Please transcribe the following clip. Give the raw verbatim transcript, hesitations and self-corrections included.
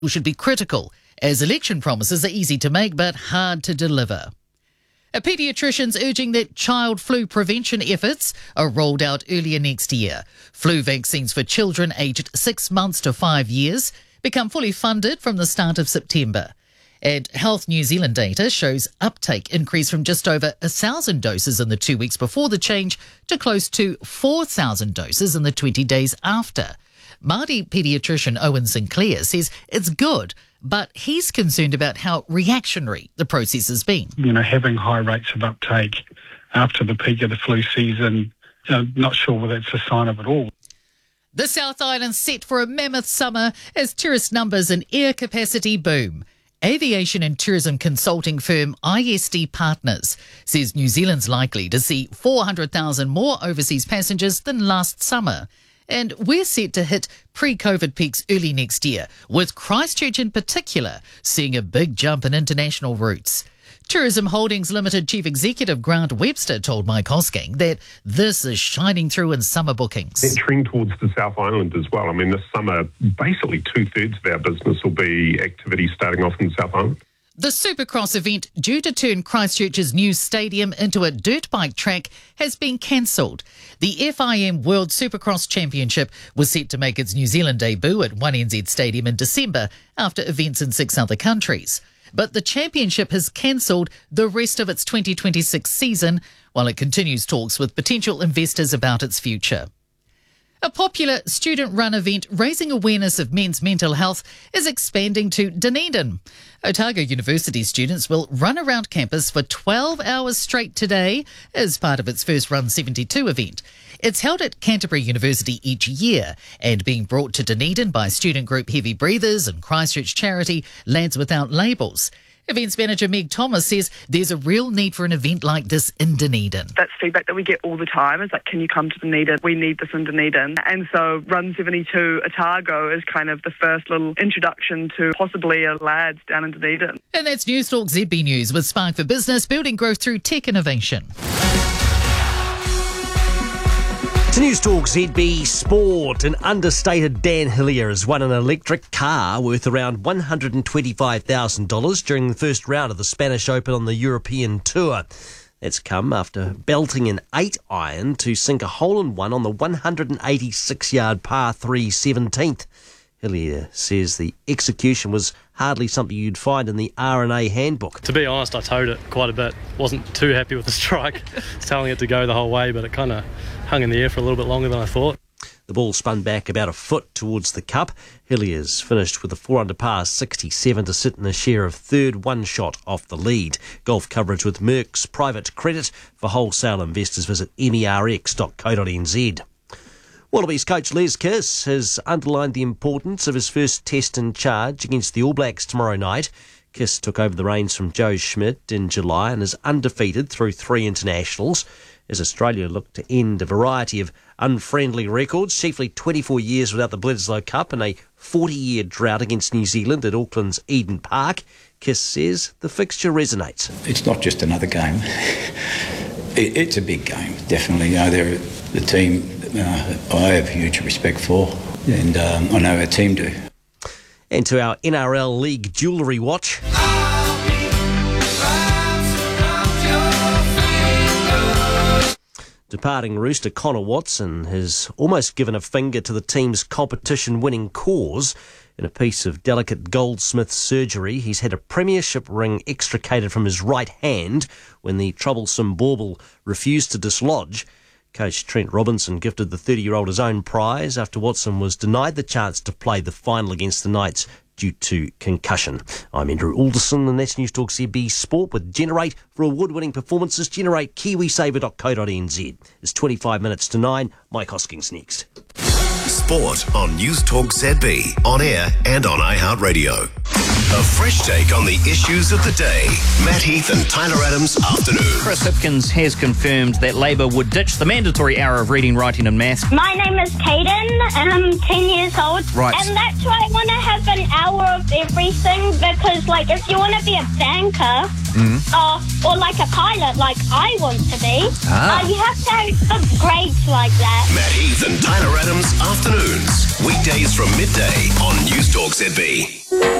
should be critical, as election promises are easy to make but hard to deliver. A paediatrician's urging that child flu prevention efforts are rolled out earlier next year. Flu vaccines for children aged six months to five years become fully funded from the start of September. And Health New Zealand data shows uptake increased from just over one thousand doses in the two weeks before the change to close to four thousand doses in the twenty days after. Māori paediatrician Owen Sinclair says it's good, but he's concerned about how reactionary the process has been. You know, having high rates of uptake after the peak of the flu season, I'm not sure whether it's a sign of it all. The South Island set for a mammoth summer as tourist numbers and air capacity boom. Aviation and tourism consulting firm I S D Partners says New Zealand's likely to see four hundred thousand more overseas passengers than last summer. And we're set to hit pre-COVID peaks early next year, with Christchurch in particular seeing a big jump in international routes. Tourism Holdings Limited Chief Executive Grant Webster told Mike Hosking that this is shining through in summer bookings. Venturing towards the South Island as well. I mean, this summer, basically two-thirds of our business will be activity starting off in the South Island. The Supercross event, due to turn Christchurch's new stadium into a dirt bike track, has been cancelled. The F I M World Supercross Championship was set to make its New Zealand debut at one N Z Stadium in December after events in six other countries. But the championship has cancelled the rest of its twenty twenty-six season while it continues talks with potential investors about its future. A popular student-run event raising awareness of men's mental health is expanding to Dunedin. Otago University students will run around campus for twelve hours straight today as part of its first Run seventy-two event. It's held at Canterbury University each year and being brought to Dunedin by student group Heavy Breathers and Christchurch charity Lads Without Labels. Events manager Meg Thomas says there's a real need for an event like this in Dunedin. That's feedback that we get all the time. Is like, can you come to Dunedin? We need this in Dunedin. And so Run seventy-two Otago is kind of the first little introduction to possibly a lads down in Dunedin. And that's Newstalk Z B News with Spark for Business, building growth through tech innovation. To Newstalk Z B Sport, an understated Dan Hillier has won an electric car worth around one hundred twenty-five thousand dollars during the first round of the Spanish Open on the European Tour. That's come after belting an eight iron to sink a hole-in-one on the one hundred eighty-six yard par three seventeenth. Hillier says the execution was hardly something you'd find in the R and A handbook. To be honest, I towed it quite a bit. Wasn't too happy with the strike. I was telling it to go the whole way, but it kind of hung in the air for a little bit longer than I thought. The ball spun back about a foot towards the cup. Hillier's finished with a four under par sixty-seven to sit in a share of third, one shot off the lead. Golf coverage with Merck's Private Credit. For wholesale investors, visit M E R X dot co dot N Z. Wallabies coach Les Kiss has underlined the importance of his first test in charge against the All Blacks tomorrow night. Kiss took over the reins from Joe Schmidt in July and is undefeated through three internationals as Australia look to end a variety of unfriendly records, chiefly twenty-four years without the Bledisloe Cup and a forty-year drought against New Zealand at Auckland's Eden Park. Kiss says the fixture resonates. It's not just another game. it, it's a big game, definitely. You know, they're the team uh, I have huge respect for, and um, I know our team do. And to our N R L League jewellery watch. Departing Rooster Connor Watson has almost given a finger to the team's competition-winning cause. In a piece of delicate goldsmith surgery, he's had a premiership ring extricated from his right hand when the troublesome bauble refused to dislodge. Coach Trent Robinson gifted the thirty-year-old his own prize after Watson was denied the chance to play the final against the Knights due to concussion. I'm Andrew Alderson, and that's Newstalk Z B Sport with Generate. For award-winning performances, Generate kiwisaver dot co dot N Z. It's twenty-five minutes to nine. Mike Hosking's next. Sport on Newstalk Z B, on air and on iHeartRadio. A fresh take on the issues of the day. Matt Heath and Tyler Adams Afternoon. Chris Hipkins has confirmed that Labor would ditch the mandatory hour of reading, writing and maths. My name is Caden and I'm ten years old. Right. And that's why I want to have an hour of everything because, like, if you want to be a banker Mm. uh, or like a pilot like I want to be, Ah. uh, you have to have good grades like that. Matt Heath and Tyler Adams Afternoons. Weekdays from midday on News Talk Z B.